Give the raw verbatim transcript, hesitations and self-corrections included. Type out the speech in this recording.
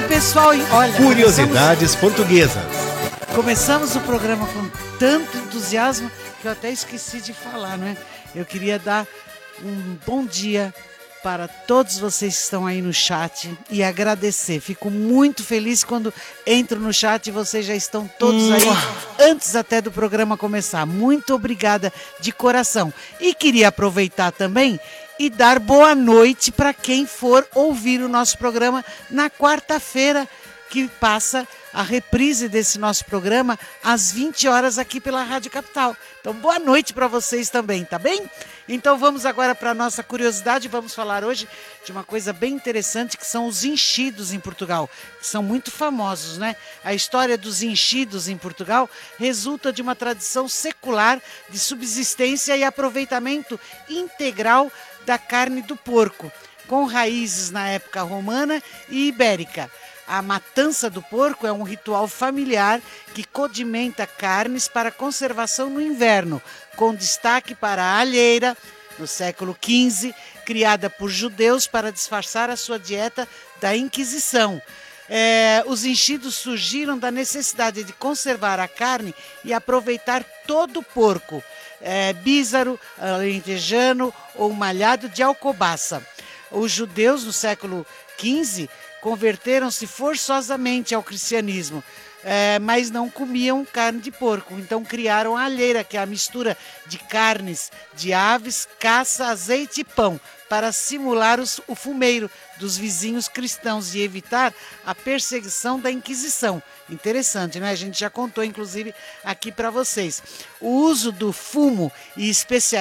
pessoal, olha... Curiosidades começamos... Portuguesas. Começamos o programa com tanto entusiasmo que eu até esqueci de falar, não é? Eu queria dar um bom dia para todos vocês que estão aí no chat e agradecer. Fico muito feliz quando entro no chat e vocês já estão todos aí antes até do programa começar. Muito obrigada de coração. E queria aproveitar também e dar boa noite para quem for ouvir o nosso programa na quarta-feira, que passa a reprise desse nosso programa às vinte horas aqui pela Rádio Capital. Então, boa noite para vocês também, tá bem? Então, vamos agora para a nossa curiosidade. Vamos falar hoje de uma coisa bem interessante, que são os enchidos em Portugal, que são muito famosos, né? A história dos enchidos em Portugal resulta de uma tradição secular de subsistência e aproveitamento integral da carne do porco, com raízes na época romana e ibérica. A matança do porco é um ritual familiar que condimenta carnes para conservação no inverno, com destaque para a alheira, no século quinze, criada por judeus para disfarçar a sua dieta da Inquisição. É, os enchidos surgiram da necessidade de conservar a carne e aproveitar todo o porco, é, bízaro, alentejano ou malhado de alcobaça. Os judeus, no século quinze, converteram-se forçosamente ao cristianismo, é, mas não comiam carne de porco. Então criaram a alheira, que é a mistura de carnes de aves, caça, azeite e pão, para simular os, o fumeiro dos vizinhos cristãos e evitar a perseguição da Inquisição. Interessante, né? A gente já contou, inclusive, aqui para vocês. O uso do fumo e especiarias